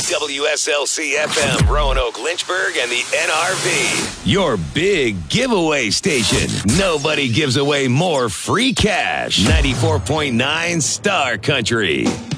WSLC FM, Roanoke, Lynchburg, and the NRV. Your big giveaway station. Nobody gives away more free cash. 94.9 Star Country.